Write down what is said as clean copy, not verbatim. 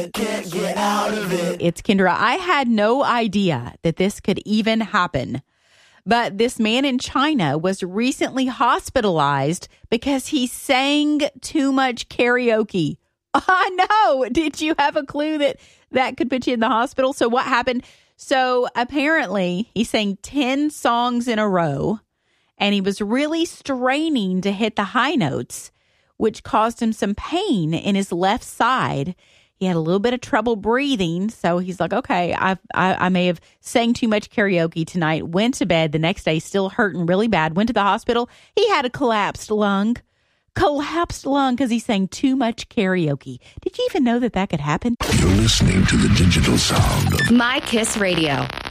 Can't get out of it. It's Kendra. I had no idea that this could even happen. But this man in China was recently hospitalized because he sang too much karaoke. I know. Did you have a clue that could put you in the hospital? So what happened? So apparently he sang 10 songs in a row and he was really straining to hit the high notes, which caused him some pain in his left side. He had a little bit of trouble breathing, so he's like, okay, I may have sang too much karaoke tonight, went to bed the next day, still hurting really bad, went to the hospital. He had a collapsed lung because he sang too much karaoke. Did you even know that could happen? You're listening to the digital sound of My Kiss Radio.